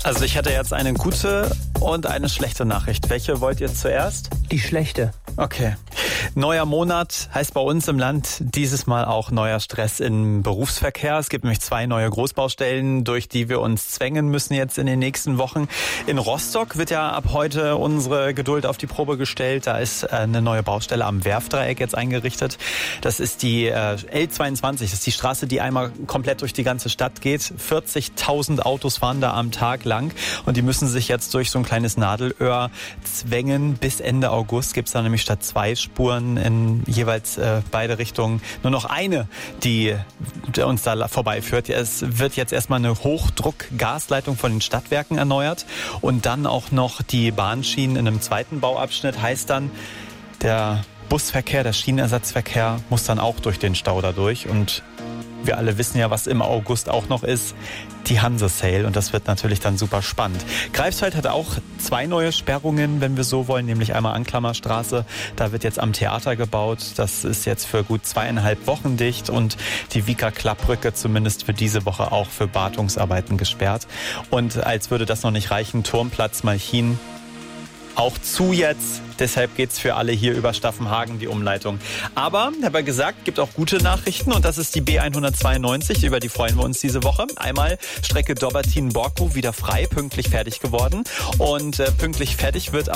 Also ich hätte jetzt eine gute und eine schlechte Nachricht. Welche wollt ihr zuerst? Die schlechte. Okay. Neuer Monat heißt bei uns im Land dieses Mal auch neuer Stress im Berufsverkehr. Es gibt nämlich 2 neue Großbaustellen, durch die wir uns zwängen müssen jetzt in den nächsten Wochen. In Rostock wird ja ab heute unsere Geduld auf die Probe gestellt. Da ist eine neue Baustelle am Werfdreieck jetzt eingerichtet. Das ist die L22. Das ist die Straße, die einmal komplett durch die ganze Stadt geht. 40.000 Autos fahren da am Tag lang und die müssen sich jetzt durch so ein kleines Nadelöhr zwängen. Bis Ende August gibt es da nämlich statt 2 Spuren in jeweils beide Richtungen nur noch eine, die uns da vorbeiführt. Es wird jetzt erstmal eine Hochdruck-Gasleitung von den Stadtwerken erneuert und dann auch noch die Bahnschienen in einem zweiten Bauabschnitt. Heißt dann, der Busverkehr, der Schienenersatzverkehr muss dann auch durch den Stau da durch. Und wir alle wissen ja, was im August auch noch ist, die Hanse-Sale. Und das wird natürlich dann super spannend. Greifswald hat auch 2 neue Sperrungen, wenn wir so wollen, nämlich einmal Anklammerstraße. Da wird jetzt am Theater gebaut. Das ist jetzt für gut 2,5 Wochen dicht. Und die Wieker-Klappbrücke zumindest für diese Woche auch für Wartungsarbeiten gesperrt. Und als würde das noch nicht reichen, Turmplatz Malchin auch zu jetzt. Deshalb geht's für alle hier über Staffenhagen die Umleitung. Aber, ich habe ja gesagt, gibt auch gute Nachrichten und das ist die B192, über die freuen wir uns diese Woche. Einmal Strecke Dobbertin-Borkow wieder frei, pünktlich fertig geworden und pünktlich fertig wird